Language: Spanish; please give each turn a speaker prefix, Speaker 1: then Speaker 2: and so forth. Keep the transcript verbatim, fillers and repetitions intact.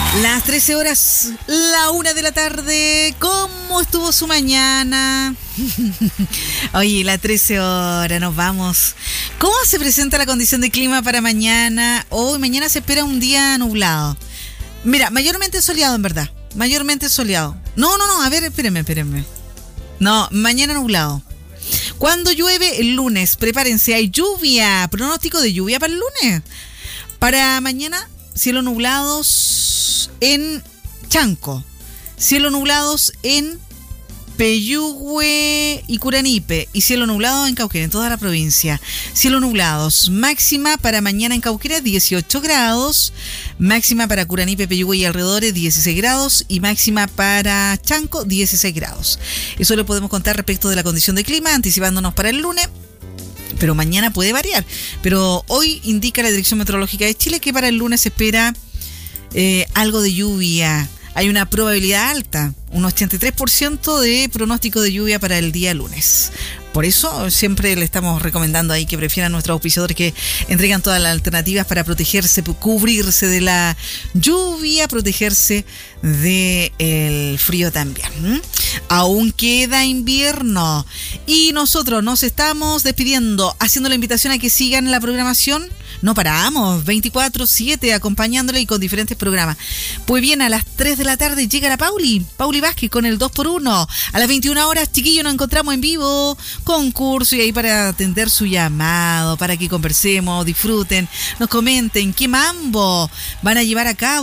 Speaker 1: Las trece horas, la una de la tarde. ¿Cómo estuvo su mañana? Oye, las trece horas, nos vamos. ¿Cómo se presenta la condición de clima para mañana? Hoy, mañana se espera un día nublado. Mira, mayormente soleado, en verdad. Mayormente soleado. No, no, no, a ver, espérenme, espérenme. No, mañana nublado. Cuando llueve el lunes, prepárense, hay lluvia. Pronóstico de lluvia para el lunes. Para mañana, cielo nublados en Chanco, cielo nublados en Peyúgue y Curanipe y cielo nublado en Cauquenes, en toda la provincia. Cielo nublados, máxima para mañana en Cauquenes dieciocho grados, máxima para Curanipe, Peyúgue y alrededores dieciséis grados y máxima para Chanco dieciséis grados. Eso lo podemos contar respecto de la condición de clima, anticipándonos para el lunes. Pero mañana puede variar. Pero hoy indica la Dirección Meteorológica de Chile que para el lunes se espera eh, algo de lluvia. Hay una probabilidad alta, un ochenta y tres por ciento de pronóstico de lluvia para el día lunes. Por eso siempre le estamos recomendando ahí que prefieran nuestros auspiciadores que entregan todas las alternativas para protegerse, cubrirse de la lluvia, protegerse del frío también. ¿Mm? Aún queda invierno y nosotros nos estamos despidiendo, haciendo la invitación a que sigan la programación. No paramos, veinticuatro siete acompañándole y con diferentes programas. Pues bien, a las tres de la tarde llega la Pauli, Pauli Vázquez con el dos por uno. A las veintiuna horas, chiquillos, nos encontramos en vivo, concurso y ahí para atender su llamado, para que conversemos, disfruten, nos comenten qué mambo van a llevar a cabo.